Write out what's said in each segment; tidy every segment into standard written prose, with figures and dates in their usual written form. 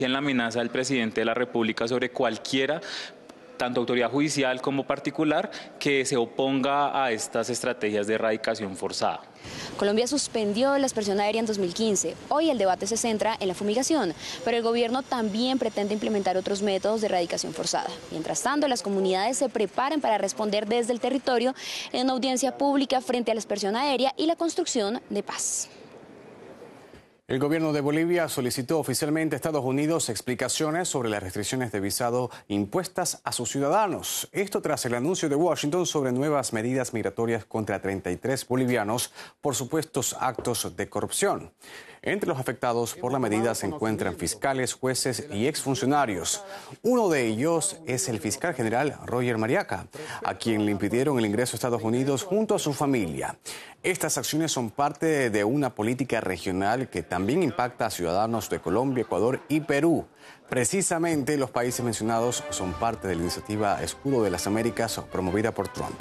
en la amenaza del presidente de la República sobre cualquiera, tanto autoridad judicial como particular, que se oponga a estas estrategias de erradicación forzada. Colombia suspendió la aspersión aérea en 2015. Hoy el debate se centra en la fumigación, pero el gobierno también pretende implementar otros métodos de erradicación forzada. Mientras tanto, las comunidades se preparan para responder desde el territorio en una audiencia pública frente a la aspersión aérea y la construcción de paz. El gobierno de Bolivia solicitó oficialmente a Estados Unidos explicaciones sobre las restricciones de visado impuestas a sus ciudadanos. Esto tras el anuncio de Washington sobre nuevas medidas migratorias contra 33 bolivianos por supuestos actos de corrupción. Entre los afectados por la medida se encuentran fiscales, jueces y exfuncionarios. Uno de ellos es el fiscal general Roger Mariaca, a quien le impidieron el ingreso a Estados Unidos junto a su familia. Estas acciones son parte de una política regional que también impacta a ciudadanos de Colombia, Ecuador y Perú. Precisamente los países mencionados son parte de la iniciativa Escudo de las Américas promovida por Trump.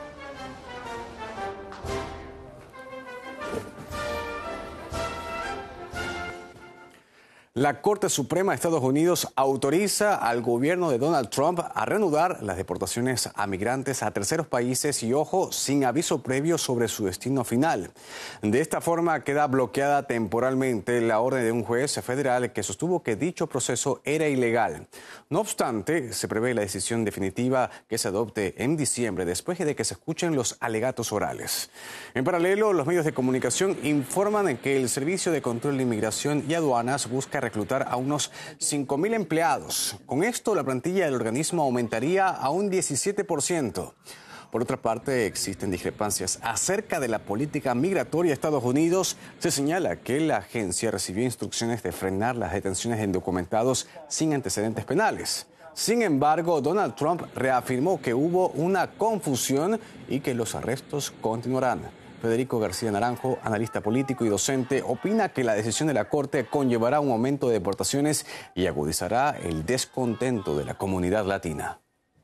La Corte Suprema de Estados Unidos autoriza al gobierno de Donald Trump a reanudar las deportaciones a migrantes a terceros países y, ojo, sin aviso previo sobre su destino final. De esta forma queda bloqueada temporalmente la orden de un juez federal que sostuvo que dicho proceso era ilegal. No obstante, se prevé la decisión definitiva que se adopte en diciembre después de que se escuchen los alegatos orales. En paralelo, los medios de comunicación informan que el Servicio de Control de Inmigración y Aduanas busca reclutar a unos 5.000 empleados. Con esto, la plantilla del organismo aumentaría a un 17%. Por otra parte, existen discrepancias acerca de la política migratoria de Estados Unidos. Se señala que la agencia recibió instrucciones de frenar las detenciones de indocumentados sin antecedentes penales. Sin embargo, Donald Trump reafirmó que hubo una confusión y que los arrestos continuarán. Federico García Naranjo, analista político y docente, opina que la decisión de la Corte conllevará un aumento de deportaciones y agudizará el descontento de la comunidad latina.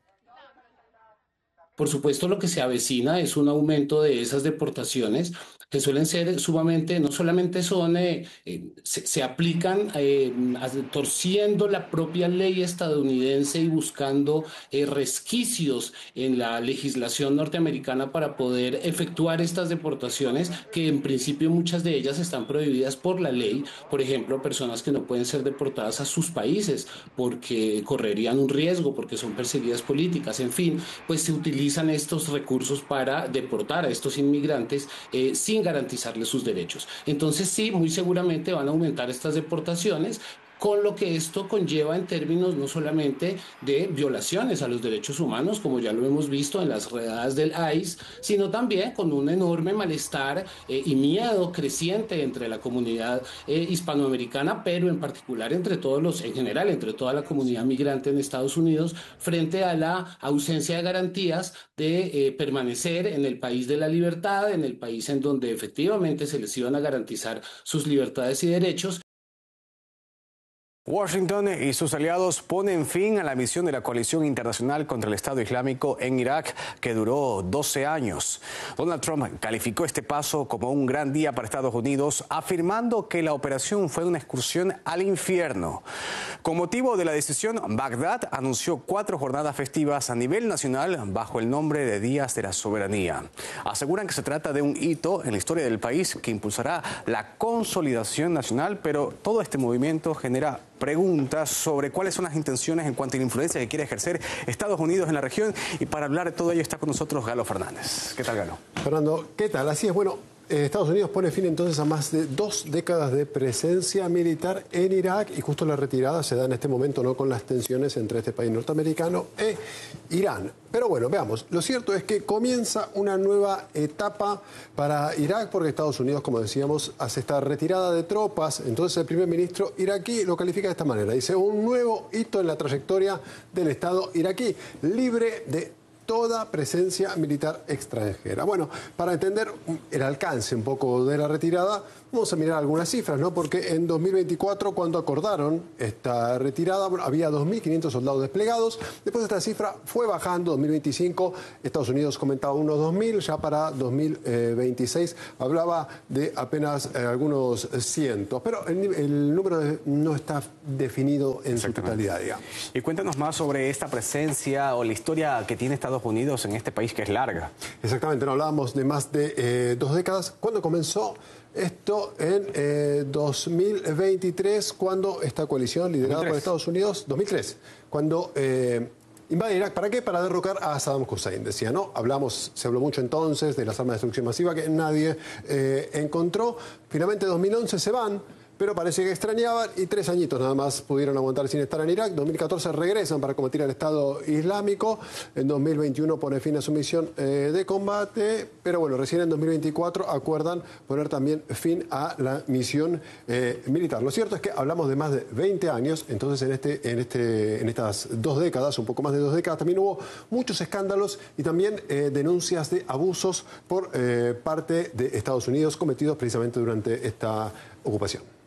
Por supuesto, lo que se avecina es un aumento de esas deportaciones que suelen ser sumamente, no solamente son, se aplican torciendo la propia ley estadounidense y buscando resquicios en la legislación norteamericana para poder efectuar estas deportaciones, que en principio muchas de ellas están prohibidas por la ley. Por ejemplo, personas que no pueden ser deportadas a sus países porque correrían un riesgo, porque son perseguidas políticas, en fin, pues se utilizan estos recursos para deportar a estos inmigrantes sin garantizarles sus derechos. Entonces sí, muy seguramente van a aumentar estas deportaciones, con lo que esto conlleva en términos no solamente de violaciones a los derechos humanos, como ya lo hemos visto en las redadas del ICE, sino también con un enorme malestar y miedo creciente entre la comunidad hispanoamericana, pero en particular entre en general, entre toda la comunidad migrante en Estados Unidos, frente a la ausencia de garantías de permanecer en el país de la libertad, en el país en donde efectivamente se les iban a garantizar sus libertades y derechos. Washington y sus aliados ponen fin a la misión de la coalición internacional contra el Estado Islámico en Irak, que duró 12 años. Donald Trump calificó este paso como un gran día para Estados Unidos, afirmando que la operación fue una excursión al infierno. Con motivo de la decisión, Bagdad anunció 4 jornadas festivas a nivel nacional bajo el nombre de Días de la Soberanía. Aseguran que se trata de un hito en la historia del país que impulsará la consolidación nacional, pero todo este movimiento genera preguntas sobre cuáles son las intenciones en cuanto a la influencia que quiere ejercer Estados Unidos en la región. Y para hablar de todo ello está con nosotros Galo Fernández. ¿Qué tal, Galo? Fernando, ¿qué tal? Así es, bueno, Estados Unidos pone fin entonces a más de 2 décadas de presencia militar en Irak, y justo la retirada se da en este momento, ¿no?, con las tensiones entre este país norteamericano e Irán. Pero bueno, veamos, lo cierto es que comienza una nueva etapa para Irak, porque Estados Unidos, como decíamos, hace esta retirada de tropas. Entonces el primer ministro iraquí lo califica de esta manera, dice: un nuevo hito en la trayectoria del Estado iraquí, libre de toda presencia militar extranjera. Bueno, para entender el alcance un poco de la retirada, vamos a mirar algunas cifras, ¿no? Porque en 2024, cuando acordaron esta retirada, bueno, había 2.500 soldados desplegados. Después esta cifra fue bajando. 2025, Estados Unidos comentaba unos 2.000, ya para 2026 hablaba de apenas algunos cientos. Pero el número no está definido en su totalidad, digamos. Y cuéntanos más sobre esta presencia o la historia que tiene Estados Unidos en este país, que es larga. Exactamente, no hablábamos de más de 2 décadas. ¿Cuándo comenzó esto? En 2023, cuando esta coalición liderada 2003. por Estados Unidos, 2003, cuando invade Irak. ¿Para qué? Para derrocar a Saddam Hussein, decía, ¿no? Se habló mucho entonces de las armas de destrucción masiva que nadie encontró. Finalmente, en 2011 se van, pero parece que extrañaban y 3 añitos nada más pudieron aguantar sin estar en Irak. En 2014 regresan para combatir al Estado Islámico. En 2021 pone fin a su misión de combate, pero bueno, recién en 2024 acuerdan poner también fin a la misión militar. Lo cierto es que hablamos de más de 20 años, entonces en estas 2 décadas, un poco más de 2 décadas, también hubo muchos escándalos y también denuncias de abusos por parte de Estados Unidos cometidos precisamente durante esta ocupación.